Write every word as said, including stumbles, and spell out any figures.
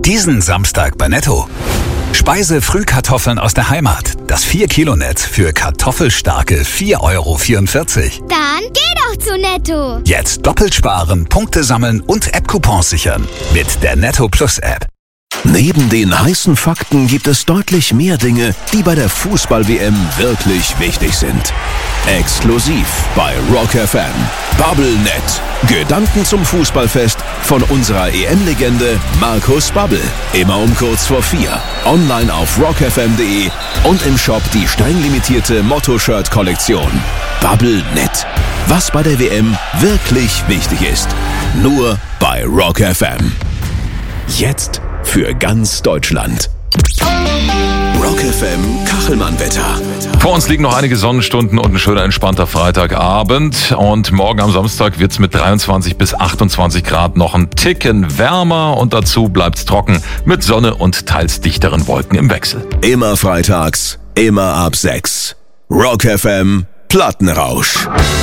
Diesen Samstag bei Netto. Speise-Frühkartoffeln aus der Heimat. Das vier Kilo Netz für kartoffelstarke vier Euro vierundvierzig. Dann geh doch zu Netto. Jetzt doppelt sparen, Punkte sammeln und App-Coupons sichern. Mit der Netto Plus App. Neben den heißen Fakten gibt es deutlich mehr Dinge, die bei der Fußball-W M wirklich wichtig sind. Exklusiv bei Rock F M. BubbleNet. Gedanken zum Fußballfest von unserer E M-Legende Markus Babbel. Immer um kurz vor vier. Online auf rock f m punkt de und im Shop die streng Motto-Shirt-Kollektion. BubbleNet. Was bei der W M wirklich wichtig ist. Nur bei Rock F M. Jetzt für ganz Deutschland. Rock F M Kachelmann-Wetter. Vor uns liegen noch einige Sonnenstunden und ein schöner, entspannter Freitagabend. Und morgen am Samstag wird es mit dreiundzwanzig bis achtundzwanzig Grad noch ein Ticken wärmer. Und dazu bleibt es trocken mit Sonne und teils dichteren Wolken im Wechsel. Immer freitags, immer ab sechs. Rock F M Plattenrausch.